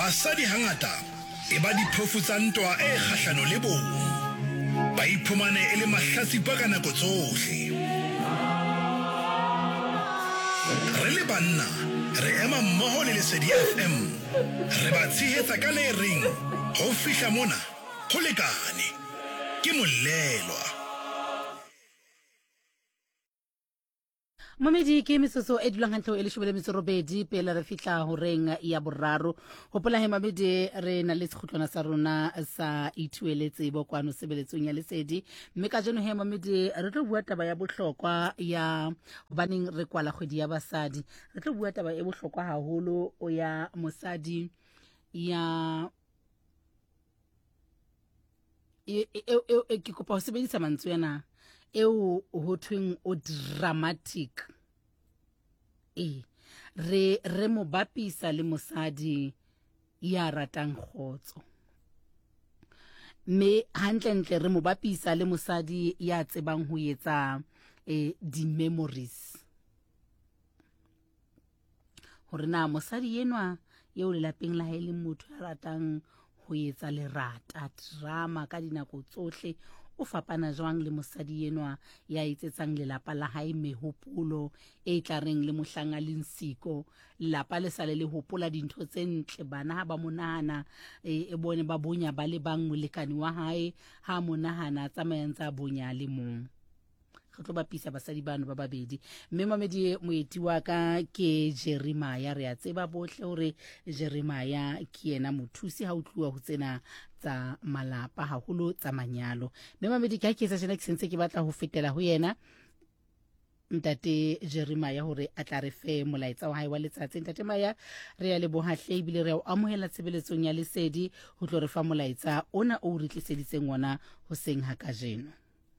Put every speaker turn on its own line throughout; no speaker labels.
basadi hangata e ba diphofu tsa ntwa e kgahlano le bong ba iphumane e le mahlatsipa ka nako tsohle. Re le banna re ema mmoho le Lesedi FM re ba tshehetsa ka le reng ho fihla mona ho lekane ke Molelwa.
Momedi ke metsotso e dulang hantle e leshome le metso robedi pele re fihla ho reng ya boraro. Hopola he mamedi re na le sekhutlwana sa rona sa ithuele tsebo kwano sebeletsong ya Lesedi. Mme ka jeno he mamedi re tlo bua taba ya bohlokwa ya hobaneng re kwala kgwedi ya basadi. Re tlo bua taba e bohlokwa haholo o ya mosadi ya ke kopa ho sebedisa mantswe yana eo ho thweng o dramatic re mo bapisa le mosadi ya ratang khotso, me hantle re mo bapisa le mosadi ya tsebang ho etsa di memories, hore na mosadi yenwa eo le lapeng la hae le motho ya ratang ho etsa lerata drama ka dinako tsohle. O fapana jwang le mosadi yenwa ya itsetsang lelapa la hae mehopolo e tlareng le mohlanga le nsiko, lapa le sale le hopola dintho tse ntle, bana ha ba monahana e bone ba bonya ba le bang molekane wa hae ha monahana tsamayang tsa bonya le mong. Re tlo bapisa basadi bano ba babedi. Mme mamedi moeti wa ka ke Jeremiah, re a tseba bohle hore Jeremiah ke yena mothusi ha o tluwa ho tsena tsa malapa haholo tsa manyalo. Mme mamedi ka ke tsena ke sentse ke batla ho fetela ho yena Ntate Jeremiah hore a tla re fe molaetsa wa hae wa letsatsi. Ntate Maya re ya le bohahle ebile re a o amohela tshebeletsong ya Lesedi ho tlo re fa molaetsa ona o re tliseditseng ona ho seng ha kajeno.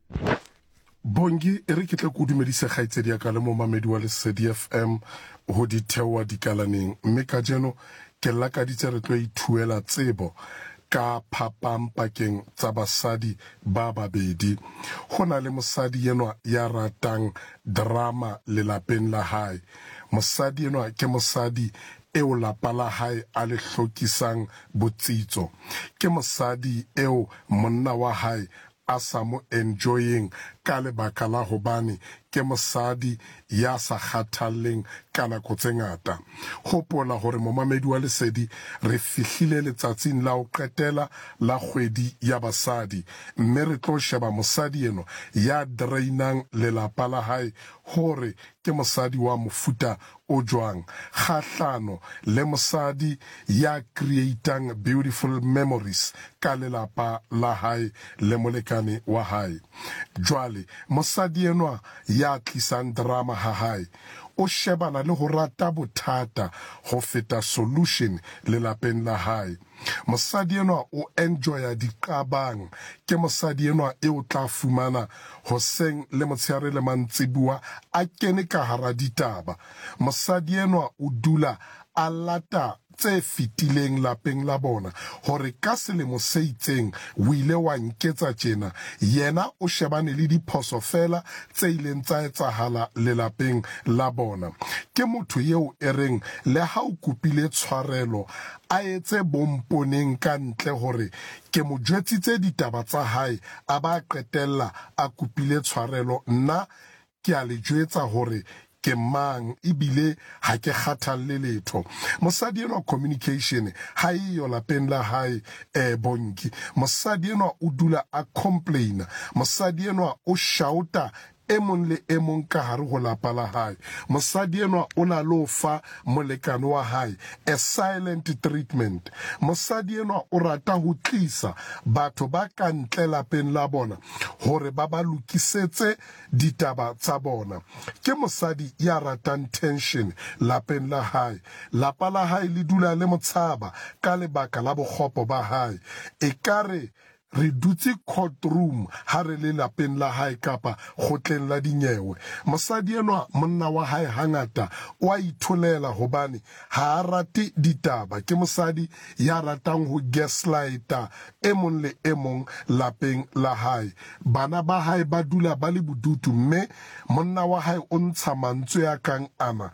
Bongi re ke tla go dumedisa kgaitsedi ya ka le mo mamedi wa Lesedi FM ho di thewa dikalaneng, mme ka jeno ke lakaditse re tlo ithuela tsebo ka phapang pakeng tsa basadi ba babedi. Ho na le mosadi yenwa ya ratang drama lelapeng la hae. Mosadi yenwa ke mosadi eo lapa la hae a le hlokisang botsitso. Ke mosadi eo monna wa hae a sa mo enjoying ka lebaka la hobane ke mosadi ya sa kgathalleng ka nako tse ngata. Hopola hore momamedi wa Lesedi re fihlile letsatsing la ho qetela la kgwedi ya basadi, mme re tlo sheba mosadi eno ya drainang lelapa la hae hore ke mosadi wa mofuta o jwang, kgahlano le mosadi ya creating beautiful memories ka lelapa la hae le molekane wa hae. Jwale mosadi enwa ya tlisang drama ha hae o shebana le ho rata bothata ho feta solution lelapeng la hae. Mosadi enwa o enjoya diqabang. Ke mosadi enwa e o tla fumana hoseng le motshehare le mantsibuwa a kene ka hara ditaba. Mosadi enwa o dula a lata tse fitileng lapeng la bona hore ka selemo se itseng o ile wa nketsa tjena, yena o shebane le diphoso fela tse ileng tsa etsahala lelapeng la bona. Ke motho yeo e reng le ha o kopile tshwarelo a etse bomponeng ka ntle hore ke mo jwetsitse ditaba tsa hae a ba qetella a kopile tshwarelo, nna ke a le jwetsa hore ke mang ebile ha ke kgathalle letho. Mosadi enwa communication ha iyo lapeng la hae Bongi. Mosadi enwa o dula a complain, mosadi enwa o shouta emong le emong ka hare ho lapa la hae. Mosadi enwa o na lo fa molekane wa hae a silent treatment. Mosadi enwa o rata ho tlisa batho ba ka ntle lapeng la bona hore ba ba lokisetse ditaba tsa bona. Ke mosadi ya ratang tension lapeng la hae. Lapa la hae le dula le motshaba ka lebaka la bokgopo ba hae. E kare re dutse courtroom ha re le lapeng la hae kapa khotleng la dinyewe. Mosadi enwa monna wa hae hangata o a itholela hobane ha a rate ditaba. Ke mosadi ya ratang ho gaslighta emong le emong lapeng la hae. Bana ba hae ba dula ba le bodutu, mme monna wa hae o ntsha mantswe ya kang ana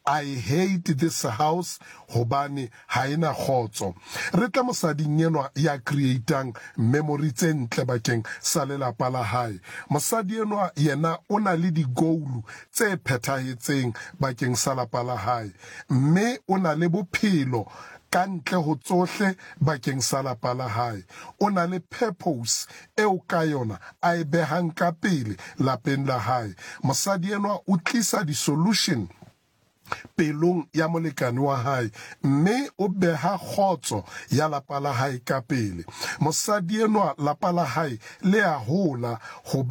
I hate this house hobane ha ena khotso. Re tla mosading enwa ya creatang memory tse ntle bakeng sa lelapa la hae. Mosadi enwa yena o na le digoulu tse phethahetseng bakeng sa lapa la hae, mme o na le bophelo kantle ho tsohle bakeng sa lapa la hae. O na le purpose eo ka yona a e behang ka pele lapeng la hae. Mosadi enwa o tlisa di-solution pelong ya molekane wa hae, mme o beha khotso ya lapa la hae ka pele. Mosadi enwa lapa la hae le a hola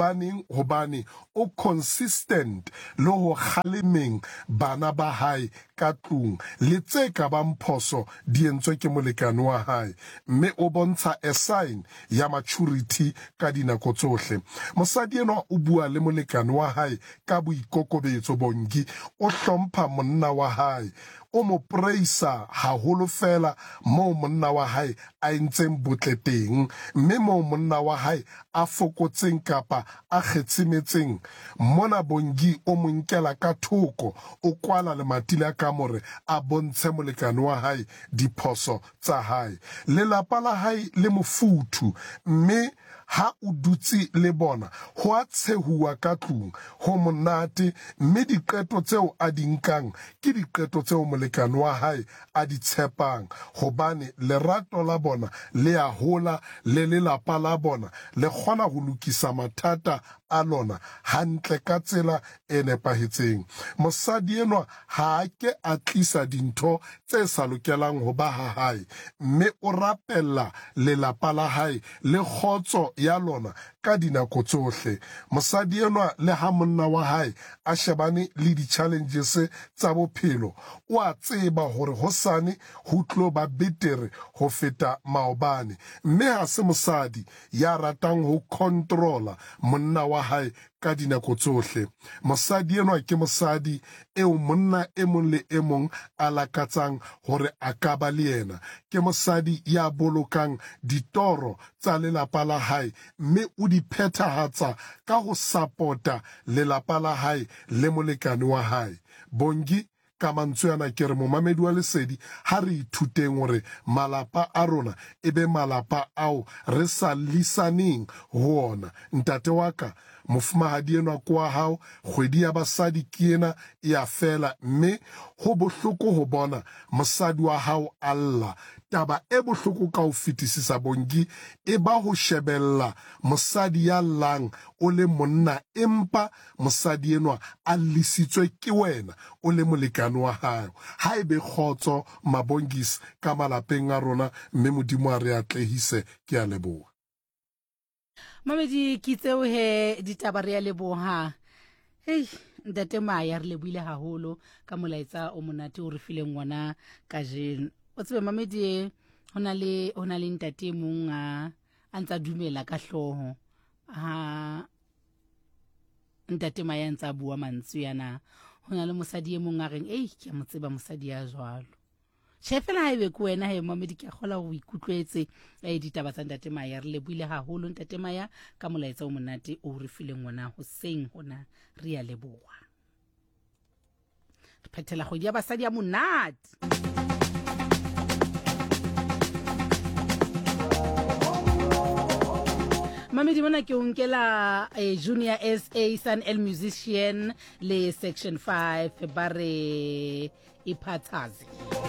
hobane o consistent le ho kgalemeng bana ba hae ka tlung le tse ka bang phoso di entswe ke molekane wa hae, mme o bontsha a sign ya maturity ka dinako tsohle. Mosadi enwa o bua le molekane wa hae ka boikokobetso Bongi, o hlompha monna wa hae, o mo praisa haholo fela moo monna wa hae a entseng botle teng, mme moo monna wa hae a fokotseng kapa a kgetsimetseng, mona Bongi o mo nkela ka thoko, o kwala le matile a kamore a bontshe molekane wa hae diphoso tsa hae. Lelapa la hae le mofuthu, mme ha o dutse le bona ho a tshehuwa ka tlung ho monate, mme diqeto tseo a di nkang ke diqeto tseo molekane wa hae a di tshepang, hobane lerato la bona le a hola, le lelapa la bona le kgona ho lokisa mathata a lona hantle ka tsela e nepahetseng. Mosadi enwa ha a ke a tlisa dintho tse sa lokelang ho ba ha hae, mme o rapella lelapa la hae le khotso ya lona ka dinako tsohle. Mosadi enwa le ha monna wa hae a shebane le di-challenges tsa bophelo, o a tseba hore hosane ho tlo ba betere ho feta maobane, mme ha se mosadi ya ratang ho controla monna wa hae ka dinako tsohle. Mosadi enwa ke mosadi eo monna e mong le e mong a lakatsang hore a ka ba le yena. Ke mosadi ya bolokang ditoro tsa lelapa la hae, mme o di phethahatsa ka ho support-a lelapa la hae le molekane wa hae. Bongi, ka mantswe ana ke re momamedi wa Lesedi, ha re ithuteng hore malapa a rona e be malapa ao re sa lisaneng ho ona. Ntate wa ka, mofumahadi enwa kwa hao, kgwedi ya basadi ke ena e a fela, mme ho bohloko ho bona mosadi wa hao alla. Taba e bohloko ka ho fetisisa Bongi e ba ho shebella mosadi ya llang o le monna, empa mosadi enwa a lisitswe ke wena o le molekane wa hao. Ha ebe khotso Mabongis ka malapeng a rona, mme Modimo a re atlehise. Ke a leboha.
Mamedi ke tseo he ditaba re a leboha. Ntate Maya re lebohile haholo ka molaetsa o monate o re fileng ngwana ka jeno. O tsebe Mamedi, hona le ntate mong a ntsa dumela ka hloho ha ntate Maya ntsa bua mantswe yana. Hona le mosadi e mong a reng ke a mo tseba mosadi ya jwalo. Shefela ha ebe ke wena he Mamedi, ke a kgola ho ikutlwetse ditaba tsa ntate Maya. Re lebohile haholo ntate Maya ka molaetsa o monate o re fileng ngwana hoseng hona. Re a leboha. Re phethela kgwedi ya basadi ya monate. Mamedi mona ke unkela Junior SA Sun El Musician le Section 5 bare iphathazi.